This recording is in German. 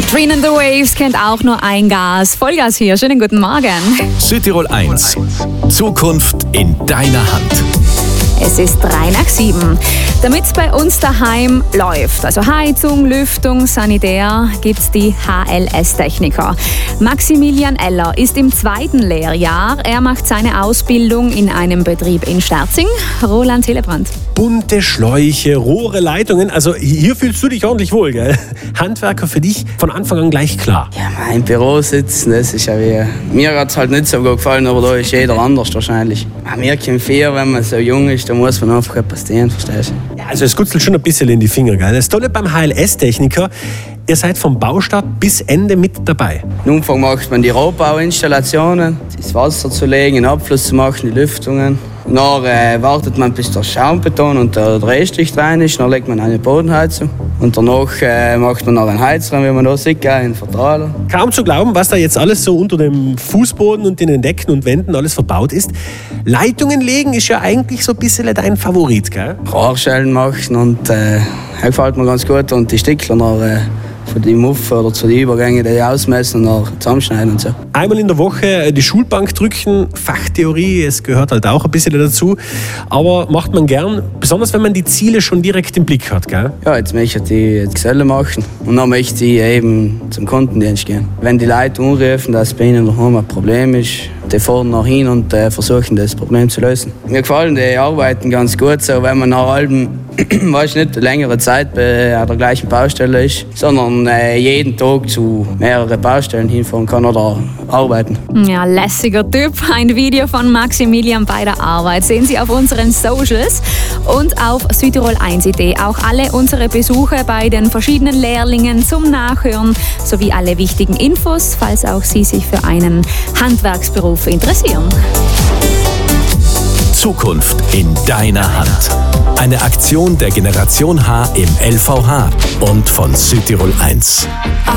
Green and the Waves kennt auch nur ein Gas. Vollgas hier, schönen guten Morgen. Südtirol 1. Zukunft in deiner Hand. Es ist 6:03. Damit es bei uns daheim läuft, also Heizung, Lüftung, Sanitär, gibt es die HLS-Techniker. Maximilian Eller ist im 2. Lehrjahr. Er macht seine Ausbildung in einem Betrieb in Sterzing. Roland Hillebrand. Bunte Schläuche, Rohre, Leitungen. Also hier fühlst du dich ordentlich wohl, gell? Handwerker für dich von Anfang an gleich klar. Ja, mein Büro sitzen, das ist ja wie... Mir hat es halt nicht so gut gefallen, aber da ist jeder anders wahrscheinlich. Mir kommt viel, wenn man so jung ist, da muss man einfach etwas tun, verstehst du? Ja, also es gutzelt schon ein bisschen in die Finger, gell? Das Tolle beim HLS-Techniker, ihr seid vom Baustart bis Ende mit dabei. Am Anfang macht man die Rohbauinstallationen, das Wasser zu legen, den Abfluss zu machen, die Lüftungen. Dann wartet man, bis der Schaumbeton und der Drehstich rein ist. Dann legt man eine Bodenheizung. Und danach macht man noch einen Heizraum, wie man da sieht, einen Verteiler. Kaum zu glauben, was da jetzt alles so unter dem Fußboden und in den Decken und Wänden alles verbaut ist. Leitungen legen ist ja eigentlich so ein bisschen dein Favorit, gell? Rohrschellen machen und gefällt mir ganz gut. Und die Stickler noch für die Muffe oder zu den Übergängen, die ausmessen und noch zusammenschneiden und so. Einmal in der Woche die Schulbank drücken, Fachtheorie, es gehört halt auch ein bisschen dazu. Aber macht man gern, besonders wenn man die Ziele schon direkt im Blick hat, gell? Ja, jetzt möchte ich die Geselle machen und dann möchte ich eben zum Kundendienst gehen. Wenn die Leute anrufen, dass bei ihnen daheim ein Problem ist, die fahren nach hin und versuchen, das Problem zu lösen. Mir gefallen die Arbeiten ganz gut, so wenn man nach allem, weiß nicht, längere Zeit bei der gleichen Baustelle ist, sondern jeden Tag zu mehreren Baustellen hinfahren kann oder arbeiten. Ja, lässiger Typ. Ein Video von Maximilian bei der Arbeit sehen Sie auf unseren Socials und auf südtirol1.de. Auch alle unsere Besuche bei den verschiedenen Lehrlingen zum Nachhören sowie alle wichtigen Infos, falls auch Sie sich für einen Handwerksberuf interessieren. Zukunft in deiner Hand. Eine Aktion der Generation H im LVH und von Südtirol 1.